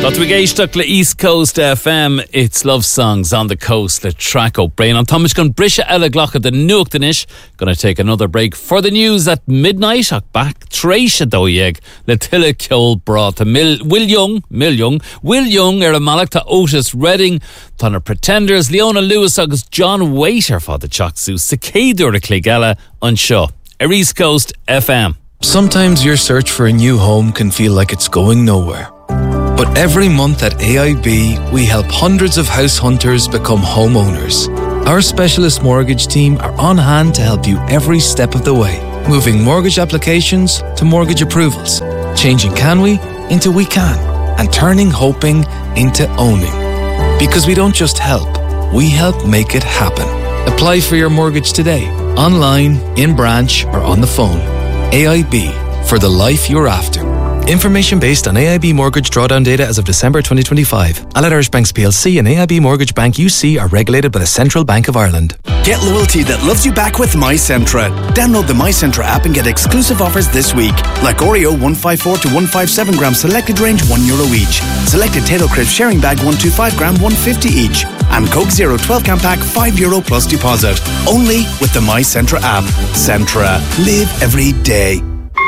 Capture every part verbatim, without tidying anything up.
But we géisteach le East Coast F M, it's love songs on the coast, le track o Brain. On Thomas gon brisha ela glocha the nuchtanish. Gonna take another break for the news at midnight. Ach back treisha do yeg le tilla kiol bra to Mil Will Young, Mil Young, Will Young er a malach to Otis Redding, Thunder Pretenders, Leona Lewis agus John Waiter for the Chaksu, Cicadur de Clegella on show. East Coast F M. Sometimes your search for a new home can feel like it's going nowhere. But every month at A I B, we help hundreds of house hunters become homeowners. Our specialist mortgage team are on hand to help you every step of the way, moving mortgage applications to mortgage approvals, changing can we into we can, and turning hoping into owning. Because we don't just help, we help make it happen. Apply for your mortgage today, online, in branch, or on the phone. A I B, for the life you're after. Information based on A I B mortgage drawdown data as of December twenty twenty-five. Allied Irish Banks P L C and A I B Mortgage Bank U C are regulated by the Central Bank of Ireland. Get loyalty that loves you back with MyCentra. Download the MyCentra app and get exclusive offers this week. Like Oreo one fifty-four to one fifty-seven gram selected range one euro each. Selected Tato Crisp sharing bag one twenty-five gram one fifty each. And Coke Zero twelve can pack five euro plus deposit. Only with the MyCentra app. Centra. Live every day.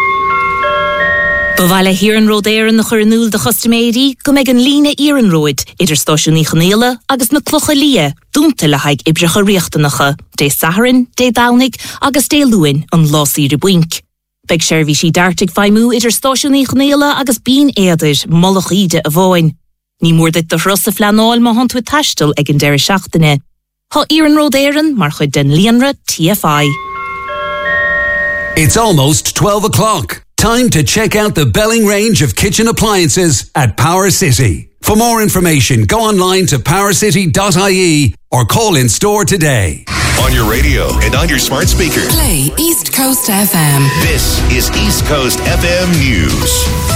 Bhile Hiran Road éireann na churnúil de Chostaméirí go mbeidh an líne Iarn Road idir stáisiúnaí Chonéile agus na Clocha Lia dúnta le haig ibrecha riachtanacha dé Saharan, dé Downig agus dé Luin an lásí de buink. Beg seirbhísí dartig faimú idir stáisiúnaí Chonéile agus bín éidir molach ide a bháin. Ní mór dit de rosa flanáil má hant with taistil ag an deir seachtaine. Tá Iarn Road éireann mar chud den Líonra T F I. It's almost twelve o'clock. Time to check out the Belling range of kitchen appliances at Power City. For more information, go online to power city dot I E or call in store today. On your radio and on your smart speaker. Play East Coast F M. This is East Coast F M News.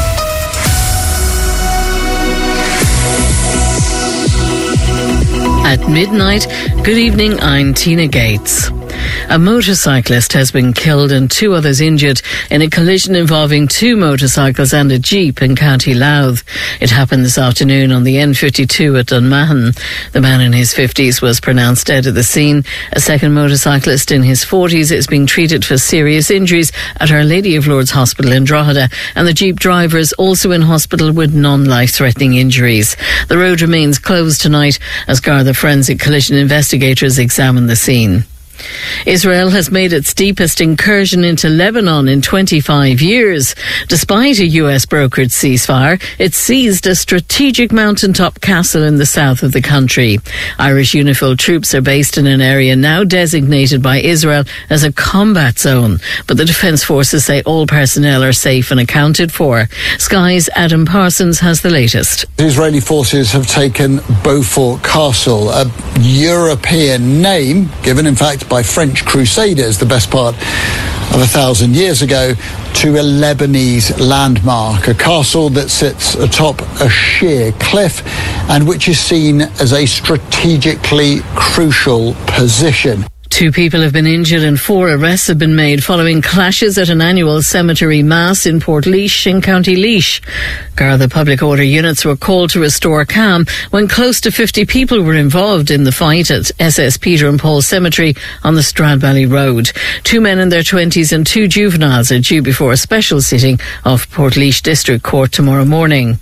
At midnight, good evening, I'm Tina Gates. A motorcyclist has been killed and two others injured in a collision involving two motorcycles and a jeep in County Louth. It happened this afternoon on the N fifty-two at Dunmahon. The man in his fifties was pronounced dead at the scene. A second motorcyclist in his forties is being treated for serious injuries at Our Lady of Lourdes Hospital in Drogheda, and the jeep driver is also in hospital with non-life-threatening injuries. The road remains closed tonight as Garda forensic collision investigators examine the scene. Israel has made its deepest incursion into Lebanon in twenty-five years. Despite a U S brokered ceasefire, it seized a strategic mountaintop castle in the south of the country. Irish UNIFIL troops are based in an area now designated by Israel as a combat zone, but the Defence Forces say all personnel are safe and accounted for. Sky's Adam Parsons has the latest. The Israeli forces have taken Beaufort Castle, a European name given in fact by French crusaders the best part of a thousand years ago to a Lebanese landmark, a castle that sits atop a sheer cliff and which is seen as a strategically crucial position. Two people have been injured and four arrests have been made following clashes at an annual cemetery mass in Portlaoise in County Laois. Garda public order units were called to restore calm when close to fifty people were involved in the fight at S S Peter and Paul Cemetery on the Stradbally Road. Two men in their twenties and two juveniles are due before a special sitting of Portlaoise District Court tomorrow morning.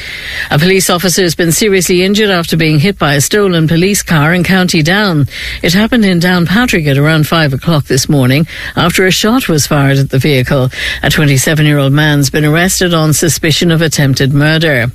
A police officer has been seriously injured after being hit by a stolen police car in County Down. It happened in Downpatrick at around five o'clock this morning after a shot was fired at the vehicle. A twenty-seven-year-old man's been arrested on suspicion of attempted murder.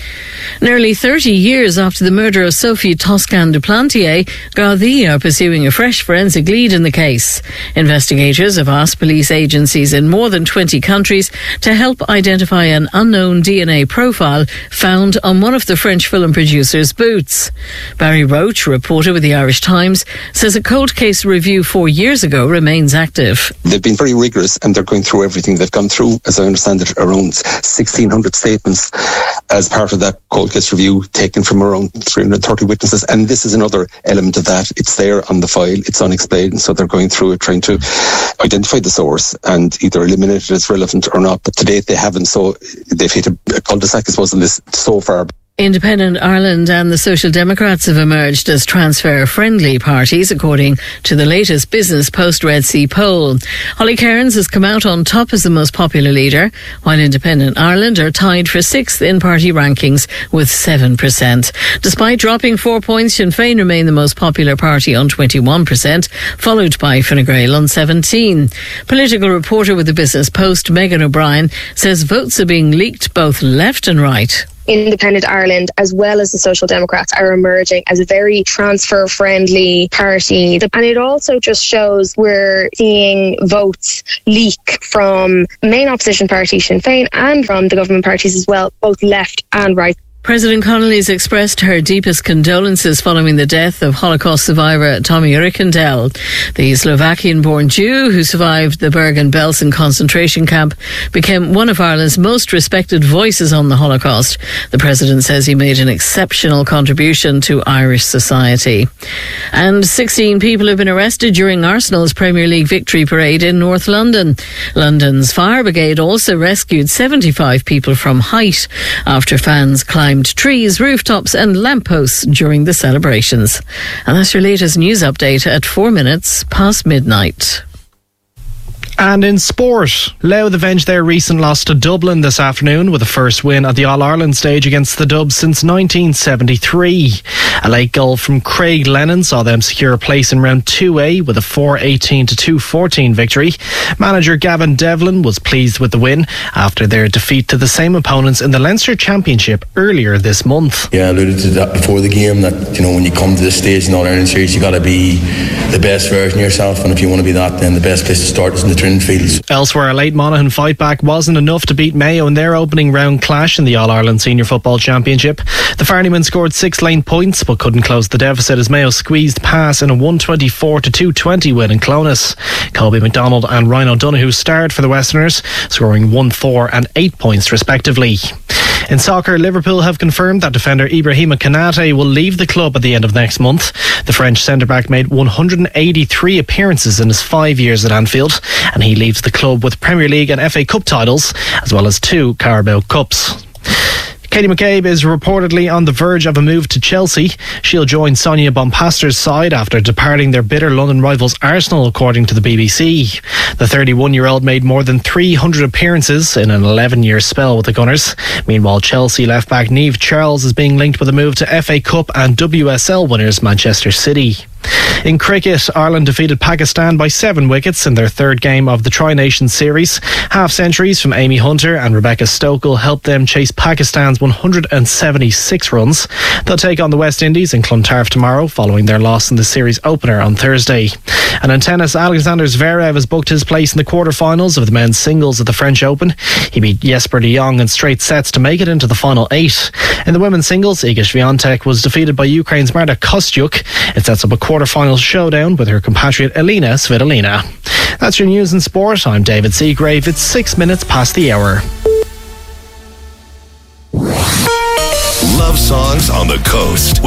Nearly thirty years after the murder of Sophie Toscan du Plantier, Gardaí are pursuing a fresh forensic lead in the case. Investigators have asked police agencies in more than twenty countries to help identify an unknown D N A profile found on one of the French film producer's boots. Barry Roach, a reporter with the Irish Times, says a cold case review four years ago remains active. They've been very rigorous and they're going through everything. They've gone through, as I understand it, around sixteen hundred statements as part of that cold case review, taken from around three hundred thirty witnesses, and this is another element of that. It's there on the file, it's unexplained, so they're going through it, trying to identify the source and either eliminate it as relevant or not, but to date they haven't, so they've hit a, a cul-de-sac, I suppose, in this so far. Independent Ireland and the Social Democrats have emerged as transfer-friendly parties, according to the latest Business Post-Red C poll. Holly Cairns has come out on top as the most popular leader, while Independent Ireland are tied for sixth in party rankings with seven percent. Despite dropping four points, Sinn Féin remain the most popular party on twenty-one percent, followed by Fine Gael on seventeen. Political reporter with the Business Post, Megan O'Brien, says votes are being leaked both left and right. Independent Ireland as well as the Social Democrats are emerging as a very transfer friendly party, and it also just shows we're seeing votes leak from main opposition party Sinn Féin and from the government parties as well, both left and right. President Connolly has expressed her deepest condolences following the death of Holocaust survivor Tommy Rikendell. The Slovakian-born Jew who survived the Bergen-Belsen concentration camp became one of Ireland's most respected voices on the Holocaust. The President says he made an exceptional contribution to Irish society. And sixteen people have been arrested during Arsenal's Premier League victory parade in North London. London's fire brigade also rescued seventy-five people from height after fans climbed trees, rooftops and lampposts during the celebrations. And that's your latest news update at four minutes past midnight. And in sport, Louth avenged their recent loss to Dublin this afternoon with a first win at the All-Ireland stage against the Dubs since nineteen seventy-three. A late goal from Craig Lennon saw them secure a place in round two A with a four eighteen to two fourteen victory. Manager Gavin Devlin was pleased with the win after their defeat to the same opponents in the Leinster Championship earlier this month. Yeah, I alluded to that before the game, that, you know, when you come to this stage in the All-Ireland series, you got to be the best version of yourself, and if you want to be that, then the best place to start is in the training fields. Elsewhere, a late Monaghan fight back wasn't enough to beat Mayo in their opening round clash in the All-Ireland Senior Football Championship. The Farneymen scored six lane points but couldn't close the deficit as Mayo squeezed past in a one twenty-four to two twenty win in Clones. Colby McDonald and Ryan O'Donoghue starred for the Westerners, scoring one four and eight points respectively. In soccer, Liverpool have confirmed that defender Ibrahima Konate will leave the club at the end of next month. The French centre-back made one hundred eighty-three appearances in his five years at Anfield, and he leaves the club with Premier League and F A Cup titles, as well as two Carabao Cups. Katie McCabe is reportedly on the verge of a move to Chelsea. She'll join Sonia Bompaster's side after departing their bitter London rivals Arsenal, according to the B B C. The thirty-one-year-old made more than three hundred appearances in an eleven-year spell with the Gunners. Meanwhile, Chelsea left-back Niamh Charles is being linked with a move to F A Cup and W S L winners Manchester City. In cricket, Ireland defeated Pakistan by seven wickets in their third game of the Tri-Nations Series. Half-centuries from Amy Hunter and Rebecca Stokel helped them chase Pakistan's one hundred seventy-six runs. They'll take on the West Indies in Clontarf tomorrow, following their loss in the series opener on Thursday. And in tennis, Alexander Zverev has booked his place in the quarter-finals of the men's singles at the French Open. He beat Jesper de Jong in straight sets to make it into the final eight. In the women's singles, Iga Swiatek was defeated by Ukraine's Marta Kostyuk. It sets up a quarter-final showdown with her compatriot Elena Svitolina. That's your news and sport. I'm David Seagrave. It's six minutes past the hour. Love songs on the coast.